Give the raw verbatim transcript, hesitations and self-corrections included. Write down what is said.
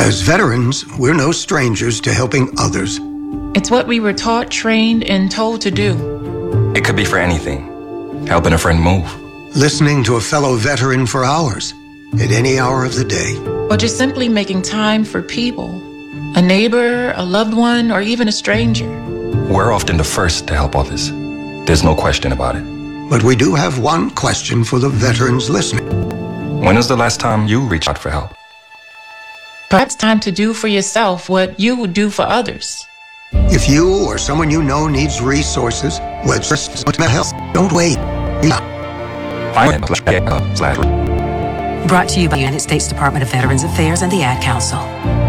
As veterans, we're no strangers to helping others. It's what we were taught, trained, and told to do. It could be for anything. Helping a friend move. Listening to a fellow veteran for hours, at any hour of the day. Or just simply making time for people. A neighbor, a loved one, or even a stranger. We're often the first to help others. There's no question about it. But we do have one question for the veterans listening. When was the last time you reached out for help? Perhaps time to do for yourself what you would do for others. If you or someone you know needs resources, let's just help. Don't wait. Brought to you by the United States Department of Veterans Affairs and the Ad Council.